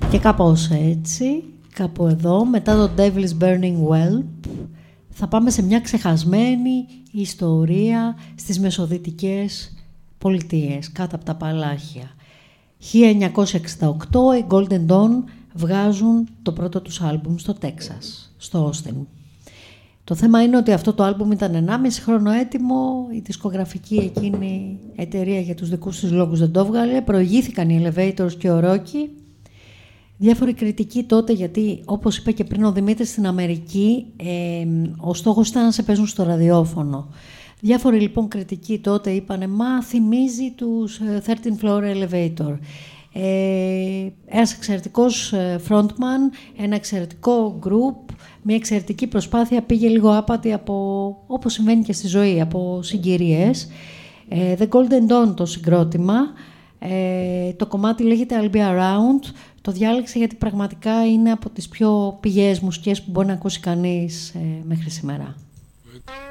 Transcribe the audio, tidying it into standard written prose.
Και κάπως έτσι, κάπου εδώ, μετά το Devil's Burning Well, θα πάμε σε μια ξεχασμένη ιστορία στις μεσοδυτικές πολιτείες, κάτω από τα Παλάχια. 1968 οι Golden Dawn βγάζουν το πρώτο τους άλμπουμ στο Τέξας, στο Όστιν. Το θέμα είναι ότι αυτό το άλμπουμ ήταν 1,5 χρόνο έτοιμο, η δισκογραφική εκείνη εταιρεία για τους δικούς τους λόγους δεν το έβγαλε, προηγήθηκαν οι Elevators και ο Rocky. Διάφοροι κριτικοί τότε, γιατί όπως είπε και πριν ο Δημήτρης, στην Αμερική ο στόχος ήταν να σε παίζουν στο ραδιόφωνο. Διάφοροι λοιπόν κριτικοί τότε είπανε «Μα θυμίζει τους 13 Floor Elevator». Ένας εξαιρετικός frontman, ένα εξαιρετικό group, μια εξαιρετική προσπάθεια, πήγε λίγο άπατη από, όπως συμβαίνει και στη ζωή, από συγκυρίες. The Golden Dawn το συγκρότημα, το κομμάτι λέγεται I'll Be Around. Το διάλεξε γιατί πραγματικά είναι από τις πιο πηγαίες μουσικές που μπορεί να ακούσει κανείς μέχρι σήμερα.